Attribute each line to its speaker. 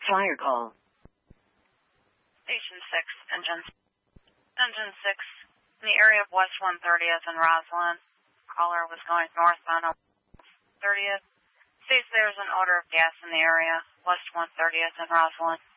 Speaker 1: Fire call.
Speaker 2: Station 6, Engine 6, in the area of West 130th and Roslyn. Caller was going northbound on 30th. States there's an odor of gas in the area, West 130th and Roslyn.